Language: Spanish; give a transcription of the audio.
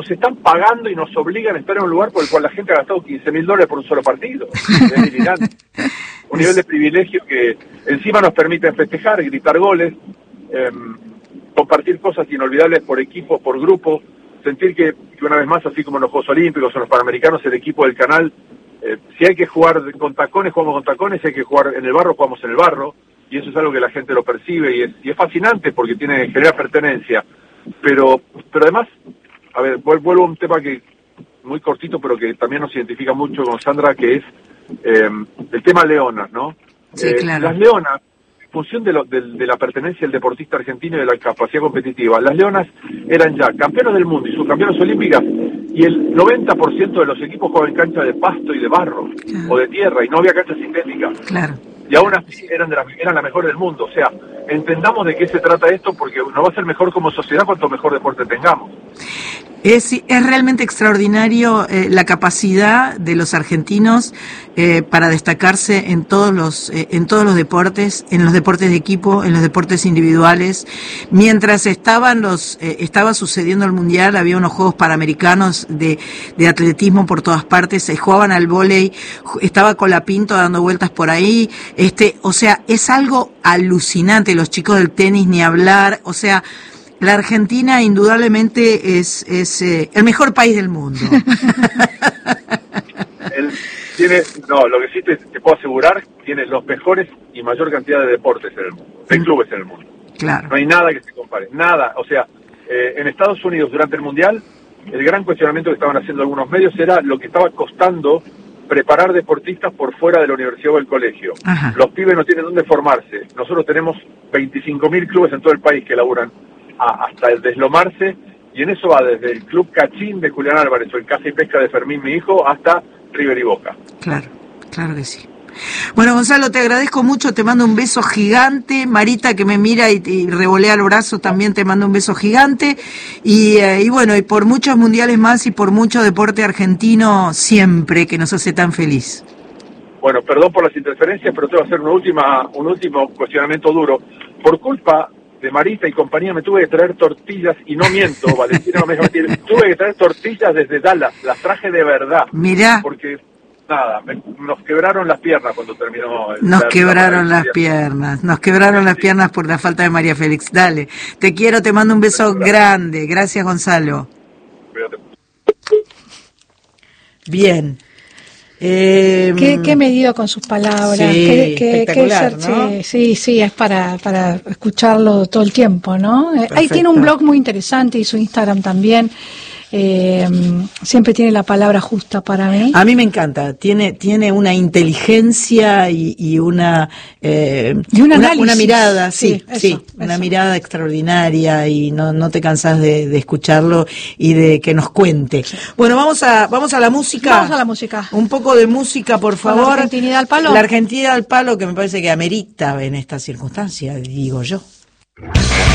están pagando y nos obligan a estar en un lugar por el cual la gente ha gastado $15,000 por un solo partido. Es delirante. Un nivel de privilegio que encima nos permite festejar, gritar goles, compartir cosas inolvidables por equipo, por grupo, sentir que una vez más, así como en los Juegos Olímpicos o en los Panamericanos, el equipo del canal, si hay que jugar con tacones, jugamos con tacones, si hay que jugar en el barro, jugamos en el barro, y eso es algo que la gente lo percibe y es fascinante porque genera pertenencia. Pero además, a ver, vuelvo a un tema que muy cortito, pero que también nos identifica mucho con Sandra, que es el tema leonas, ¿no? Sí, claro. Las leonas, en función de la pertenencia del deportista argentino y de la capacidad competitiva, las leonas eran ya campeonas del mundo y subcampeonas olímpicas, y el 90% de los equipos jugaban en cancha de pasto y de barro, o de tierra, y no había cancha sintética. Claro. Y aún así eran la mejor del mundo. O sea, entendamos de qué se trata esto, porque nos va a ser mejor como sociedad cuanto mejor deporte tengamos. Es realmente extraordinario la capacidad de los argentinos para destacarse en todos los deportes, en los deportes de equipo, en los deportes individuales. Mientras estaba sucediendo el mundial, había unos Juegos Panamericanos de atletismo por todas partes, se jugaban al vóley, estaba Colapinto dando vueltas por ahí, o sea, es algo alucinante. Los chicos del tenis ni hablar, o sea, la Argentina indudablemente es el mejor país del mundo. Lo que sí te puedo asegurar, tiene los mejores y mayor cantidad de deportes en el mundo, de clubes en el mundo. Claro. No hay nada que se compare, nada. O sea, en Estados Unidos durante el Mundial, el gran cuestionamiento que estaban haciendo algunos medios era lo que estaba costando preparar deportistas por fuera de la universidad o el colegio. Ajá. Los pibes no tienen dónde formarse. Nosotros tenemos 25.000 clubes en todo el país que laburan hasta el deslomarse, y en eso va desde el Club Cachín de Julián Álvarez o el Caza y Pesca de Fermín, mi hijo, hasta River y Boca. Claro que sí. Bueno, Gonzalo, te agradezco mucho, te mando un beso gigante. Marita, que me mira y revolea el brazo, también te mando un beso gigante. Y bueno, y por muchos mundiales más y por mucho deporte argentino siempre, que nos hace tan feliz. Bueno, perdón por las interferencias, pero te voy a hacer un último cuestionamiento duro. Por culpa de Marita y compañía me tuve que traer tortillas, y no miento, Valentina no me deja mentir, tuve que traer tortillas desde Dallas, las traje de verdad. Mirá. Porque, nada, nos quebraron las piernas cuando terminó. Nos quebraron las piernas por la falta de María Félix. Dale, te quiero, te mando un beso grande. Gracias, Gonzalo. Cuídate. Bien. Qué medido con sus palabras, sí, espectacular, ¿no? Sí, es para escucharlo todo el tiempo, ¿no? Ahí tiene un blog muy interesante y su Instagram también. Siempre tiene la palabra justa para mí. A mí me encanta, tiene una inteligencia y una una mirada, una mirada extraordinaria, y no te cansás de escucharlo y de que nos cuente. Bueno, vamos a la música. Vamos a la música. Un poco de música, por favor. La Argentinidad al palo. La Argentinidad al palo, que me parece que amerita en esta circunstancia, digo yo.